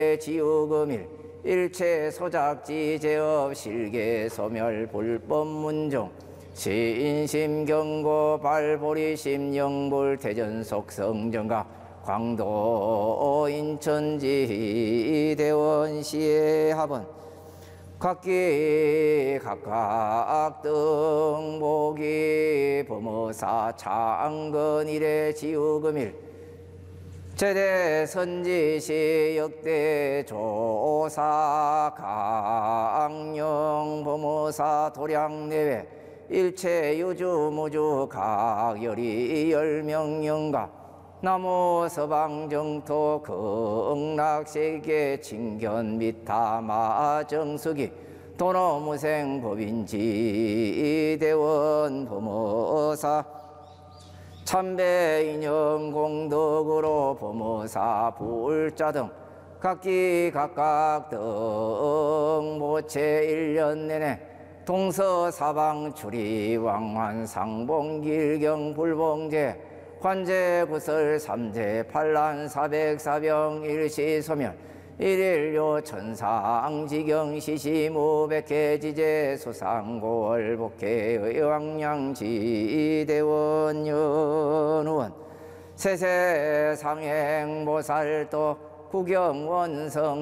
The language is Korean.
지우금일 일체 소작지 제업 실계 소멸 불법 문종 시인심 경고 발보리심 영불 대전 속성정각 광도 인천지 대원시의 합은 각기 각각 등목이 범어사 창건 이래 지우금일 제대 선지시 역대 조사 강령 범어사 도량 내외 일체 유주 무주 각열이 열명영가 나무 서방 정토 극락세계 칭견 미타마 정수기 도노무생 법인지 대원 범어사 참배 인연 공덕으로 범어사 불자 등 각기 각각 등 모체 1년 내내 동서사방 출이 왕환 상봉 길경 불봉제 관제 구설 삼재 반란 사백사병 일시소멸 일일요 천상 지경 시시무백회 지제 수상고월 복회 의왕양지 대원 연우원 세세 상행 모살도 구경원성